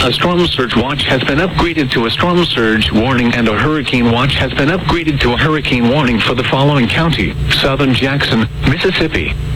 A storm surge watch has been upgraded to a storm surge warning, and a hurricane watch has been upgraded to a hurricane warning for the following county: Southern Jackson, Mississippi,